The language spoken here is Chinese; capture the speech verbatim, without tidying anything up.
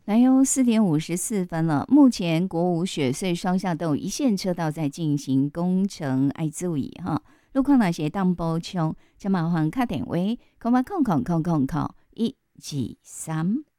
来哟，四点五十四分了。目前国五雪隧双向都有一线车道在进行工程，爱注意哈。路况那些当补充，就麻烦打电话，空八空空空空空一二三。